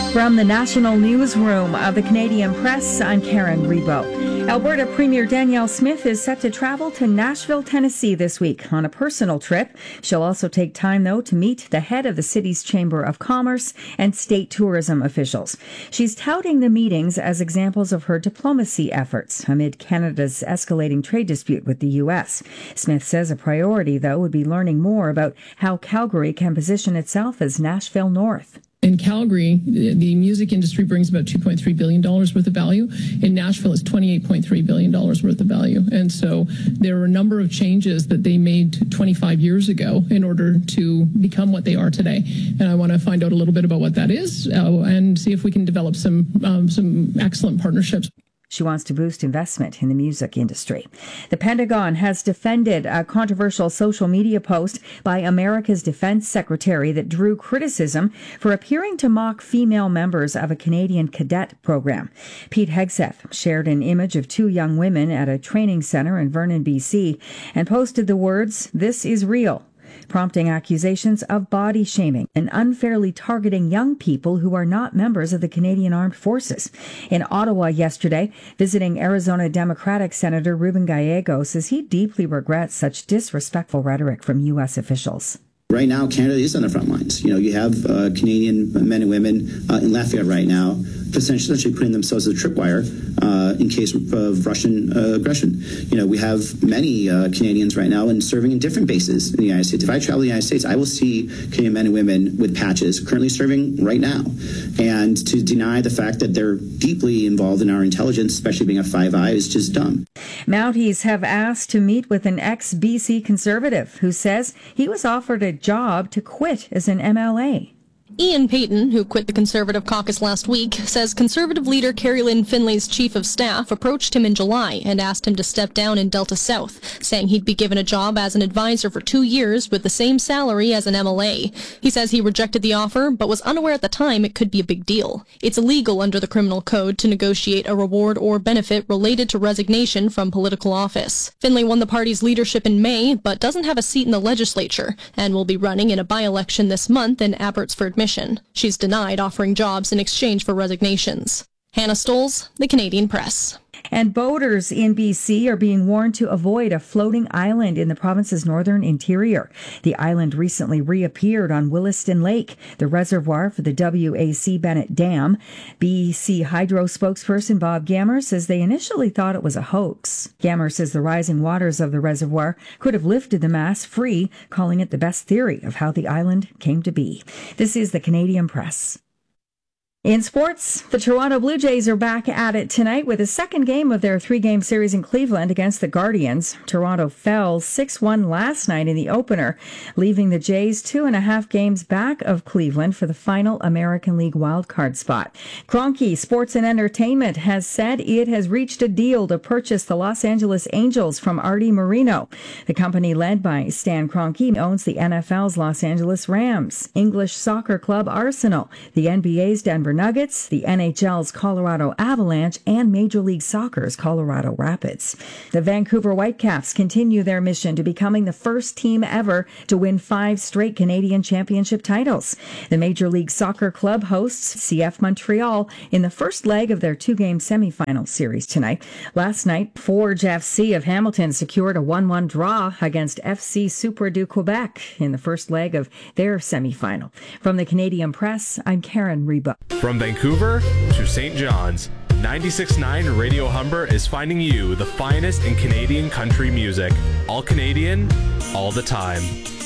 From the National Newsroom of the Canadian Press, I'm Karen Rebo. Alberta Premier Danielle Smith is set to travel to Nashville, Tennessee this week on a personal trip. She'll also take time, though, to meet the head of the city's Chamber of Commerce and state tourism officials. She's touting the meetings as examples of her diplomacy efforts amid Canada's escalating trade dispute with the U.S. Smith says a priority, though, would be learning more about how Calgary can position itself as Nashville North. In Calgary, the music industry brings about $2.3 billion worth of value. In Nashville, it's $28.3 billion worth of value. And so there are a number of changes that they made 25 years ago in order to become what they are today. And I want to find out a little bit about what that is and see if we can develop some excellent partnerships. She wants to boost investment in the music industry. The Pentagon has defended a controversial social media post by America's Defense Secretary that drew criticism for appearing to mock female members of a Canadian cadet program. Pete Hegseth shared an image of two young women at a training center in Vernon, BC, and posted the words, "This is real," prompting accusations of body shaming and unfairly targeting young people who are not members of the Canadian Armed Forces. In Ottawa yesterday, visiting Arizona Democratic Senator Ruben Gallego says he deeply regrets such disrespectful rhetoric from U.S. officials. Right now, Canada is on the front lines. You have Canadian men and women in Lafayette right now, essentially putting themselves as a tripwire in case of Russian aggression. We have many Canadians right now and serving in different bases in the United States. If I travel to the United States, I will see Canadian men and women with patches currently serving right now. And to deny the fact that they're deeply involved in our intelligence, especially being a Five Eye, is just dumb. Mounties have asked to meet with an ex-BC Conservative who says he was offered a job to quit as an MLA. Ian Payton, who quit the Conservative caucus last week, says Conservative leader Carrie Lynn Finlay's chief of staff approached him in July and asked him to step down in Delta South, saying he'd be given a job as an advisor for 2 years with the same salary as an MLA. He says he rejected the offer, but was unaware at the time it could be a big deal. It's illegal under the criminal code to negotiate a reward or benefit related to resignation from political office. Finlay won the party's leadership in May, but doesn't have a seat in the legislature, and will be running in a by-election this month in Abbotsford, Michigan. She's denied offering jobs in exchange for resignations. Hannah Stoles, The Canadian Press. And boaters in BC are being warned to avoid a floating island in the province's northern interior. The island recently reappeared on Williston Lake, the reservoir for the W.A.C. Bennett Dam. BC Hydro spokesperson Bob Gammer says they initially thought it was a hoax. Gammer says the rising waters of the reservoir could have lifted the mass free, calling it the best theory of how the island came to be. This is the Canadian Press. In sports, the Toronto Blue Jays are back at it tonight with a second game of their 3-game series in Cleveland against the Guardians. Toronto fell 6-1 last night in the opener, leaving the Jays 2.5 games back of Cleveland for the final American League wildcard spot. Kroenke Sports and Entertainment has said it has reached a deal to purchase the Los Angeles Angels from Artie Moreno. The company led by Stan Kroenke owns the NFL's Los Angeles Rams, English soccer club Arsenal, the NBA's Denver Nuggets, the NHL's Colorado Avalanche, and Major League Soccer's Colorado Rapids. The Vancouver Whitecaps continue their mission to becoming the first team ever to win 5 straight Canadian championship titles. The Major League Soccer club hosts CF Montreal in the first leg of their 2-game semifinal series tonight. Last night, Forge FC of Hamilton secured a 1-1 draw against FC Super du Quebec in the first leg of their semifinal. From the Canadian Press, I'm Karen Reba. From Vancouver to St. John's, 96.9 Radio Humber is finding you the finest in Canadian country music. All Canadian, all the time.